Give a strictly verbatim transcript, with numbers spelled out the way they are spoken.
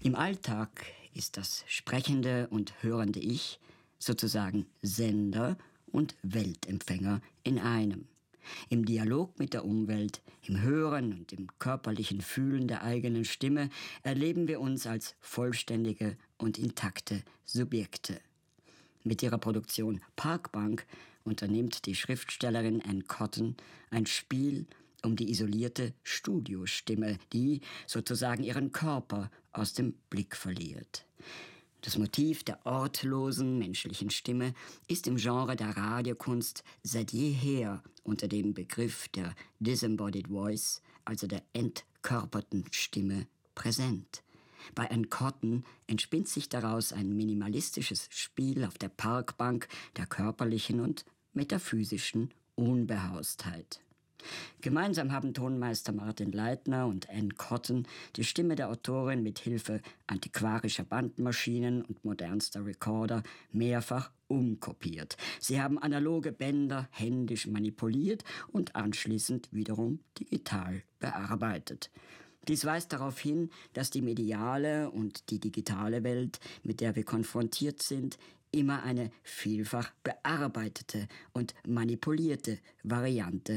Im Alltag ist das sprechende und hörende Ich sozusagen Sender und Weltempfänger in einem. Im Dialog mit der Umwelt, im Hören und im körperlichen Fühlen der eigenen Stimme erleben wir uns als vollständige und intakte Subjekte. Mit ihrer Produktion Parkbank unternimmt die Schriftstellerin Anne Cotton ein Spiel um die isolierte Studiostimme, die sozusagen ihren Körper aus dem Blick verliert. Das Motiv der ortlosen menschlichen Stimme ist im Genre der Radiokunst seit jeher unter dem Begriff der Disembodied Voice, also der entkörperten Stimme, präsent. Bei Anne Cotton entspinnt sich daraus ein minimalistisches Spiel auf der Parkbank der körperlichen und metaphysischen Unbehaustheit. Gemeinsam haben Tonmeister Martin Leitner und Anne Cotton die Stimme der Autorin mit Hilfe antiquarischer Bandmaschinen und modernster Recorder mehrfach umkopiert. Sie haben analoge Bänder händisch manipuliert und anschließend wiederum digital bearbeitet. Dies weist darauf hin, dass die mediale und die digitale Welt, mit der wir konfrontiert sind, immer eine vielfach bearbeitete und manipulierte Variante